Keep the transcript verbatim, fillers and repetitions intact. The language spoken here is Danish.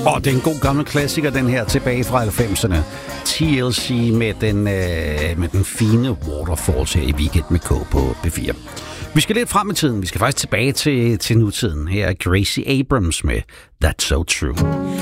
Og det er en god gammel klassiker, den her, tilbage fra halvfemserne. T L C med den, øh, med den fine Waterfalls her i Weekend med K på B fire. Vi skal lidt frem i tiden. Vi skal faktisk tilbage til, til nutiden. Her er Gracie Abrams med That's So True.